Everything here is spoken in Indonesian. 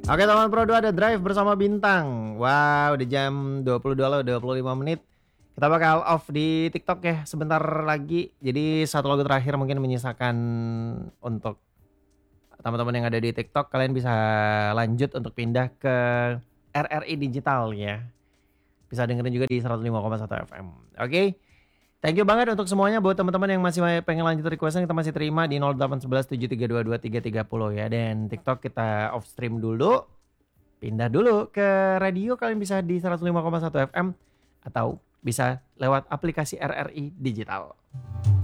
Oke teman Pro 2 ada Drive bersama Bintang. Wow, udah jam 22 loh, 25 menit. Kita bakal off di TikTok ya sebentar lagi. Jadi satu lagu terakhir mungkin menyisakan untuk teman-teman yang ada di TikTok. Kalian bisa lanjut untuk pindah ke RRI Digital ya. Bisa dengerin juga di 105,1 FM. Oke. Thank you banget untuk semuanya. Buat teman-teman yang masih pengen lanjut requestnya, kita masih terima di 0811 7322 330 ya. Dan TikTok kita off stream dulu. Pindah dulu ke radio, kalian bisa di 105,1 FM atau bisa lewat aplikasi RRI Digital.